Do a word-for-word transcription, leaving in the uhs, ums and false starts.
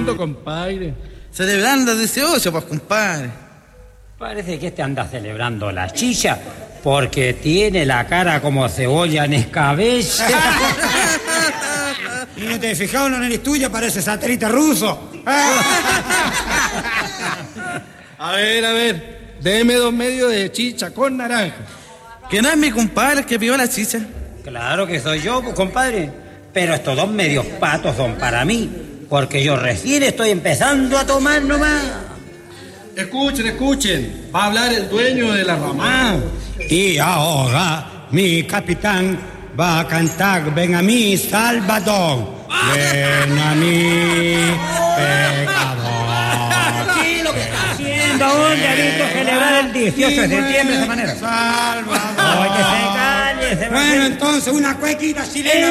celebrando, compadre? Celebrando el dieciocho, pues, compadre. Parece que este anda celebrando la chicha porque tiene la cara como cebolla en escabeche. ¿Y no te has fijado en la nariz tuya? Parece satélite ruso. A ver, a ver, deme dos medios de chicha con naranja. Que no es mi compadre el que pidió la chicha. Claro que soy yo, pues, compadre. Pero estos dos medios patos son para mí, porque yo recién estoy empezando a tomar nomás. Escuchen, escuchen. Va a hablar el dueño de la ramada. Y ahora mi capitán va a cantar Ven a mí, Salvador. Ven a mí, pecador. Sí, lo que está haciendo aún, ya visto celebrar el dieciocho de septiembre de esa manera. Salvador. Oye, se calle, se Bueno, entonces una cuequita chilena.